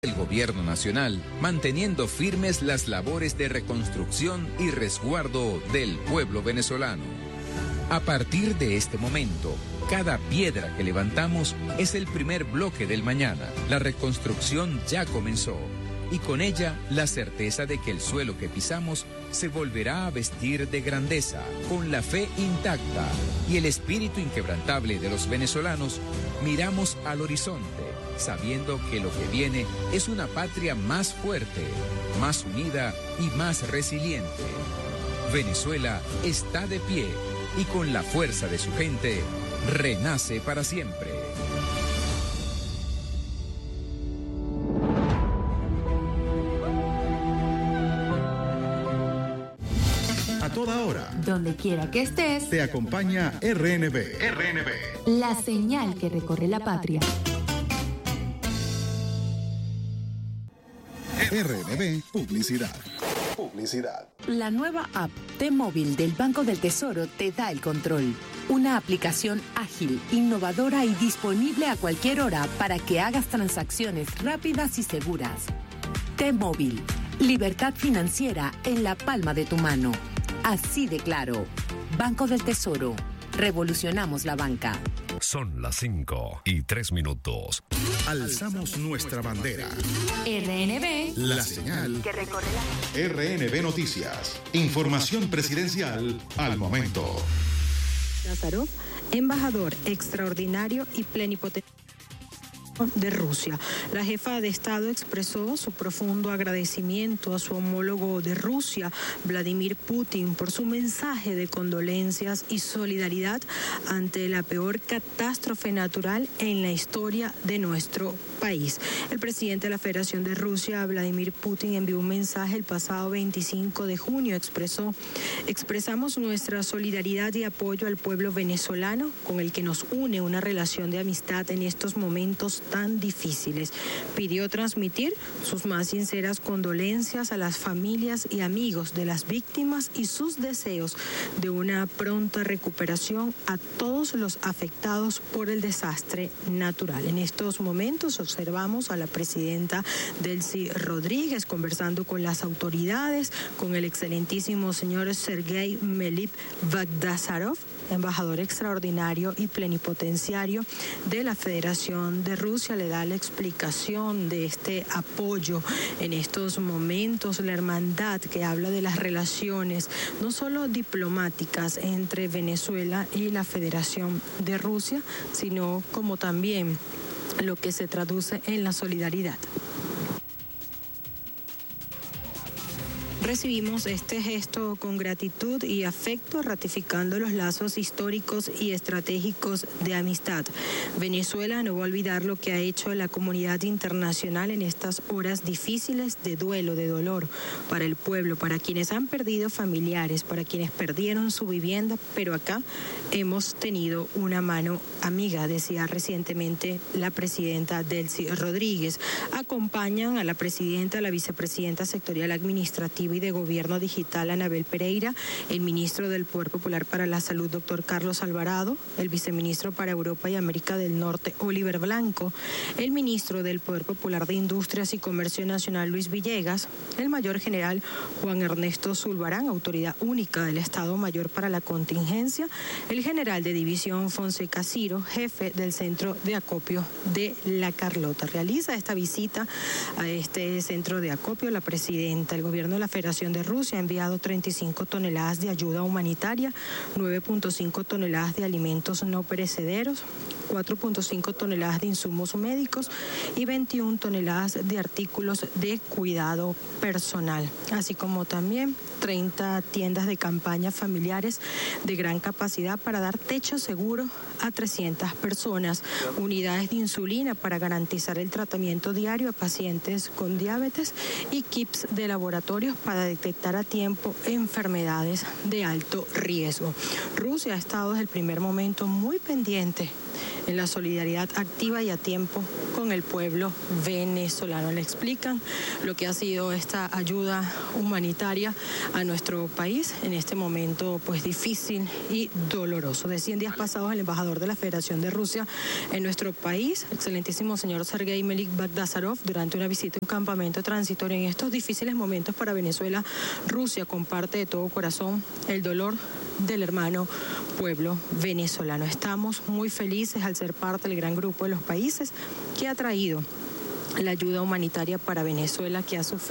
El gobierno nacional, manteniendo firmes las labores de reconstrucción y resguardo del pueblo venezolano. A partir de este momento, cada piedra que levantamos es el primer bloque del mañana. La reconstrucción ya comenzó y con ella la certeza de que el suelo que pisamos se volverá a vestir de grandeza, con la fe intacta y el espíritu inquebrantable de los venezolanos. Miramos al horizonte, sabiendo que lo que viene es una patria más fuerte, más unida y más resiliente. Venezuela está de pie y con la fuerza de su gente, renace para siempre. A toda hora, donde quiera que estés, te acompaña RNB. La señal que recorre la patria. RNB Publicidad. La nueva app T-Móvil del Banco del Tesoro te da el control. Una aplicación ágil, innovadora y disponible a cualquier hora para que hagas transacciones rápidas y seguras. T-Móvil, libertad financiera en la palma de tu mano. Así de claro. Banco del Tesoro. Revolucionamos la banca. Son las 5:03. Alzamos nuestra bandera. RNB. La señal Que recorre la... RNB Noticias. Información presidencial al momento. Lázarov, embajador extraordinario y plenipotenciario de Rusia. La jefa de Estado expresó su profundo agradecimiento a su homólogo de Rusia, Vladimir Putin, por su mensaje de condolencias y solidaridad ante la peor catástrofe natural en la historia de nuestro país. El presidente de la Federación de Rusia, Vladimir Putin, envió un mensaje el pasado 25 de junio. Expresamos nuestra solidaridad y apoyo al pueblo venezolano, con el que nos une una relación de amistad en estos momentos tan difíciles. Pidió transmitir sus más sinceras condolencias a las familias y amigos de las víctimas y sus deseos de una pronta recuperación a todos los afectados por el desastre natural. En estos momentos observamos a la presidenta Delcy Rodríguez conversando con las autoridades, con el excelentísimo señor Sergei Melip-Bagdasarov, embajador extraordinario y plenipotenciario de la Federación de Rusia. Le da la explicación de este apoyo en estos momentos, la hermandad que habla de las relaciones no solo diplomáticas entre Venezuela y la Federación de Rusia, sino como también lo que se traduce en la solidaridad. Recibimos este gesto con gratitud y afecto, ratificando los lazos históricos y estratégicos de amistad. Venezuela no va a olvidar lo que ha hecho la comunidad internacional en estas horas difíciles de duelo, de dolor para el pueblo, para quienes han perdido familiares, para quienes perdieron su vivienda, pero acá hemos tenido una mano amiga, decía recientemente la presidenta Delcy Rodríguez. Acompañan a la presidenta, la vicepresidenta sectorial administrativa y de Gobierno Digital, Anabel Pereira, el ministro del Poder Popular para la Salud, doctor Carlos Alvarado, el viceministro para Europa y América del Norte, Oliver Blanco, el ministro del Poder Popular de Industrias y Comercio Nacional, Luis Villegas, el mayor general Juan Ernesto Zulbarán, autoridad única del Estado Mayor para la Contingencia, el general de división Fonseca Ciro, jefe del Centro de Acopio de La Carlota. Realiza esta visita a este centro de acopio la presidenta. El gobierno de la Federación de Rusia ha enviado 35 toneladas de ayuda humanitaria, 9.5 toneladas de alimentos no perecederos, 4.5 toneladas de insumos médicos y 21 toneladas de artículos de cuidado personal, así como también 30 tiendas de campaña familiares de gran capacidad para dar techo seguro a 300 personas, unidades de insulina para garantizar el tratamiento diario a pacientes con diabetes y kits de laboratorios para detectar a tiempo enfermedades de alto riesgo. Rusia ha estado desde el primer momento muy pendiente en la solidaridad activa y a tiempo con el pueblo venezolano. Le explican lo que ha sido esta ayuda humanitaria a nuestro país en este momento pues difícil y doloroso. De 100 días pasados, el embajador de la Federación de Rusia en nuestro país, excelentísimo señor Sergei Melik Bagdasarov, durante una visita a un campamento transitorio en estos difíciles momentos para Venezuela, Rusia comparte de todo corazón el dolor del hermano pueblo venezolano. Estamos muy felices al ser parte del gran grupo de los países que ha traído la ayuda humanitaria para Venezuela, que ha sufrido